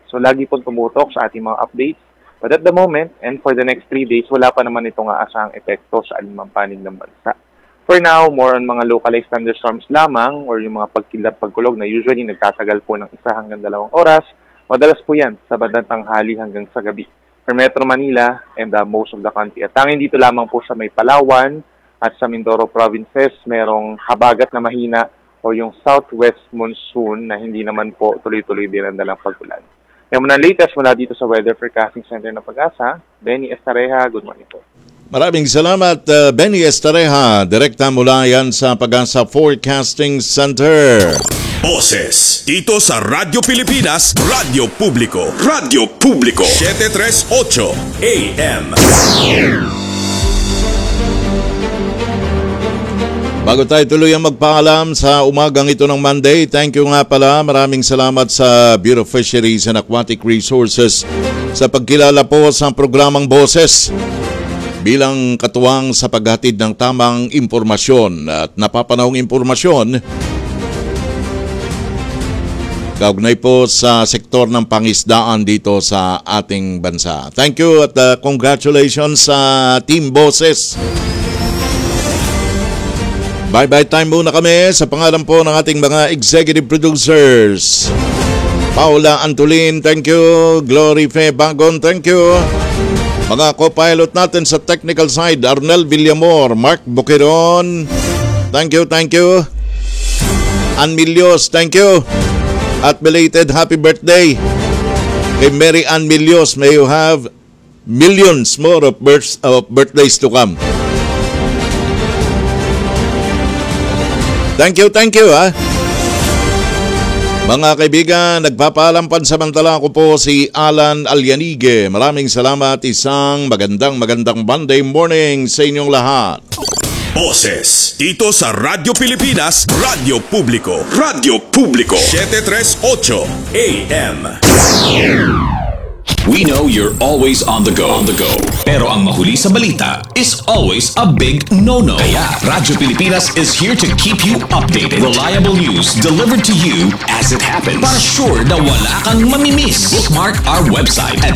So lagi pong tumutok sa ating mga updates. But at the moment, and for the next 3 days, wala pa naman itong aasahang epekto sa alimampanig ng bansa. For now, more on mga localized thunderstorms lamang or yung mga pagkilap-pagkulog na usually nagtatagal po ng 1 hanggang 2 oras. Madalas po yan sa bandang tanghali hanggang sa gabi. For Metro Manila and most of the country. At tanging dito lamang po sa may Palawan at sa Mindoro provinces, merong habagat na mahina o yung southwest monsoon na hindi naman po tuloy-tuloy din ang dalang pag-ulan. Yung mga latest mula dito sa Weather Forecasting Center ng Pag-asa, Benny Estareja, good morning po. Maraming salamat, Benny Estareja. Direkta mula yan sa Pag-asa Forecasting Center. Boses dito sa Radyo Pilipinas, Radyo Publiko. Radyo Publiko 738 AM. Bago tayo tuloy ang magpaalam sa umagang ito ng Monday, thank you nga pala. Maraming salamat sa Bureau of Fisheries and Aquatic Resources sa pagkilala po sa programang Boses bilang katuwang sa paghatid ng tamang impormasyon at napapanahong impormasyon kaugnay po sa sektor ng pangisdaan dito sa ating bansa. Thank you at congratulations sa Team Boses. Bye-bye time muna kami sa pangalan po ng ating mga executive producers. Paula Antolin, thank you. Glory Fe Bagon, thank you. Mga co-pilot natin sa technical side, Arnel Villamor, Mark Boqueron, thank you, thank you. Ann Milios, thank you. At belated happy birthday kay Mary Ann Milios. May you have millions more of birthdays to come. Thank you, ha. Mga kaibigan, nagpapaalam pansamantala ako po si Alan Alyanige. Maraming salamat, isang magandang Monday morning sa inyong lahat. Boses dito sa Radyo Pilipinas, Radyo Publiko. Radyo Publiko 738 AM. We know you're always on the go. Pero ang mahuli sa balita is always a big no-no. Kaya Radyo Pilipinas is here to keep you updated. Reliable news delivered to you as it happens. Para sure na wala kang mamimiss. Bookmark our website at